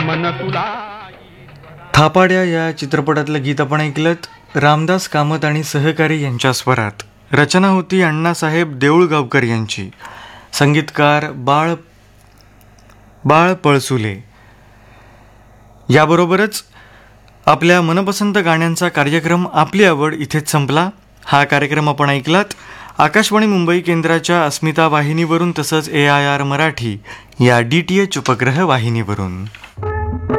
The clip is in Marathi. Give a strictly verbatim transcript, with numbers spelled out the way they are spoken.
मन तुला. थापाड्या या चित्रपटातलं गीत आपण ऐकलत रामदास कामत आणि सहकारी यांच्या स्वरात. रचना होती अण्णासाहेब देऊळगावकर यांची, संगीतकार बाळ बाळ पळसुले. याबरोबरच आपल्या मनपसंत गाण्यांचा कार्यक्रम आपली आवड इथेच संपला. हा कार्यक्रम आपण ऐकलात आकाशवाणी मुंबई केंद्राच्या अस्मिता वाहिनीवरून तसंच ए आय आर मराठी या डी टी एच उपग्रह वाहिनीवरून.